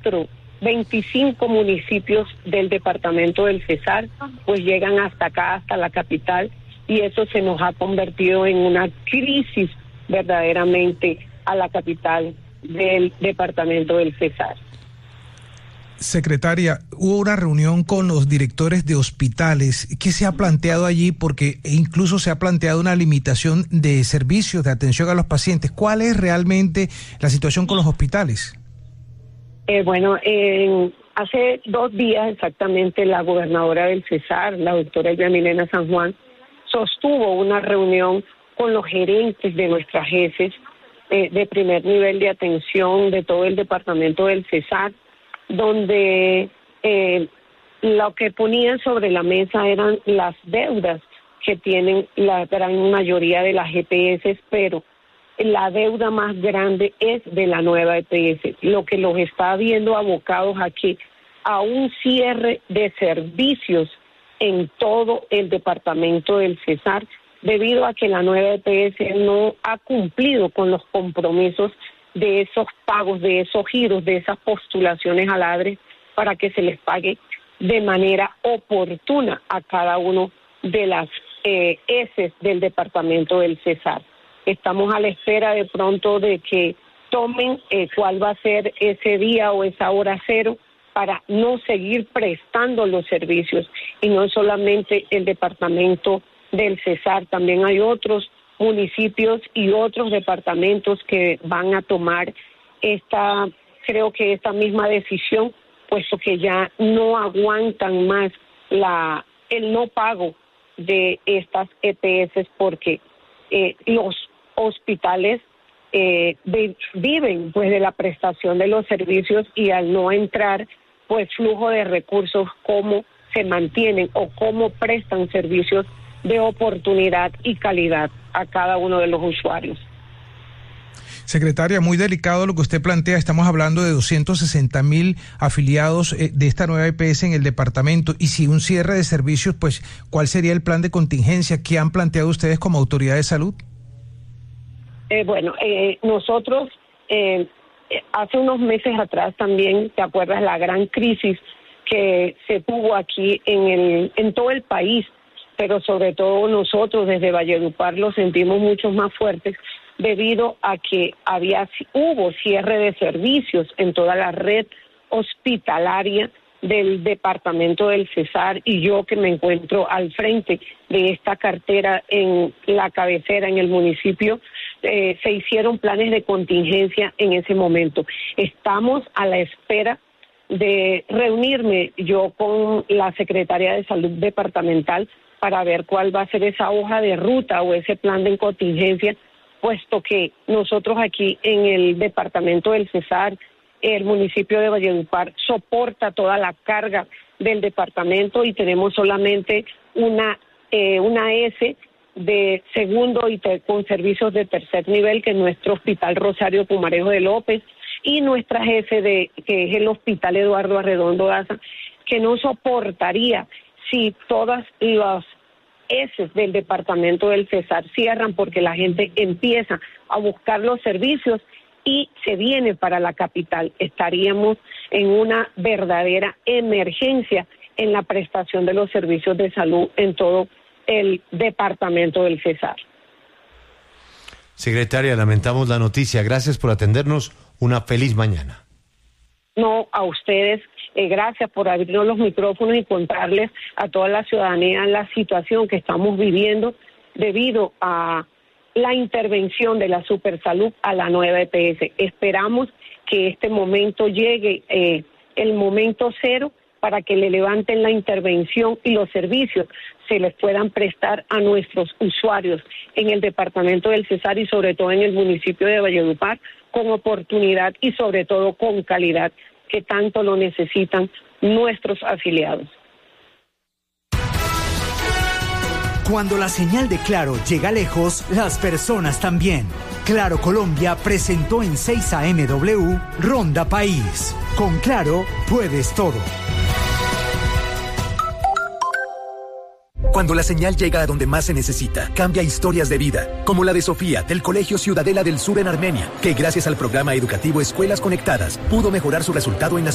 25 municipios del departamento del Cesar, pues llegan hasta acá, hasta la capital, y eso se nos ha convertido en una crisis verdaderamente a la capital del departamento del Cesar. Secretaria, hubo una reunión con los directores de hospitales. ¿Qué se ha planteado allí? Porque incluso se ha planteado una limitación de servicios de atención a los pacientes. ¿Cuál es realmente la situación con los hospitales? Hace 2 días exactamente la gobernadora del Cesar, la doctora Elvia Milena San Juan, sostuvo una reunión con los gerentes de nuestras jefes de primer nivel de atención de todo el departamento del Cesar, donde lo que ponían sobre la mesa eran las deudas que tienen la gran mayoría de las EPS, pero la deuda más grande es de la nueva EPS, lo que los está viendo abocados aquí a un cierre de servicios en todo el departamento del Cesar, debido a que la nueva EPS no ha cumplido con los compromisos de esos pagos, de esos giros, de esas postulaciones al ADRE para que se les pague de manera oportuna a cada uno de las ESES del departamento del Cesar. Estamos a la espera de pronto de que tomen cuál va a ser ese día o esa hora cero para no seguir prestando los servicios, y no solamente el departamento del Cesar, también hay otros municipios y otros departamentos que van a tomar esta misma decisión, puesto que ya no aguantan más el no pago de estas EPS, porque los hospitales viven pues de la prestación de los servicios, y al no entrar pues flujo de recursos, cómo se mantienen o cómo prestan servicios de oportunidad y calidad a cada uno de los usuarios. Secretaria, muy delicado lo que usted plantea. Estamos hablando de 260,000 afiliados de esta nueva EPS en el departamento, y si un cierre de servicios, pues, ¿cuál sería el plan de contingencia? ¿Qué han planteado ustedes como autoridad de salud? Nosotros hace unos meses atrás también, ¿te acuerdas la gran crisis que se tuvo aquí en todo el país? Pero sobre todo nosotros desde Valledupar lo sentimos mucho más fuertes, debido a que hubo cierre de servicios en toda la red hospitalaria del departamento del Cesar, y yo que me encuentro al frente de esta cartera en la cabecera, en el municipio, se hicieron planes de contingencia en ese momento. Estamos a la espera de reunirme yo con la Secretaría de Salud departamental para ver cuál va a ser esa hoja de ruta o ese plan de contingencia, puesto que nosotros aquí en el departamento del Cesar, el municipio de Valledupar soporta toda la carga del departamento, y tenemos solamente una S de segundo y con servicios de tercer nivel, que es nuestro Hospital Rosario Pumarejo de López, y nuestra jefe que es el Hospital Eduardo Arredondo Daza, que no soportaría si todas las S del departamento del Cesar cierran, porque la gente empieza a buscar los servicios y se viene para la capital. Estaríamos en una verdadera emergencia en la prestación de los servicios de salud en todo el departamento del Cesar. Secretaria, lamentamos la noticia. Gracias por atendernos. Una feliz mañana. No, a ustedes, gracias por abrirnos los micrófonos y contarles a toda la ciudadanía la situación que estamos viviendo debido a la intervención de la Supersalud a la nueva EPS. Esperamos que este momento llegue, el momento cero, para que le levanten la intervención y los servicios se les puedan prestar a nuestros usuarios en el departamento del Cesar y sobre todo en el municipio de Valledupar, con oportunidad y sobre todo con calidad, que tanto lo necesitan nuestros afiliados. Cuando la señal de Claro llega lejos, las personas también. Claro Colombia presentó en 6 AM Ronda País. Con Claro puedes todo. Cuando la señal llega a donde más se necesita, cambia historias de vida, como la de Sofía, del Colegio Ciudadela del Sur en Armenia, que gracias al programa educativo Escuelas Conectadas, pudo mejorar su resultado en la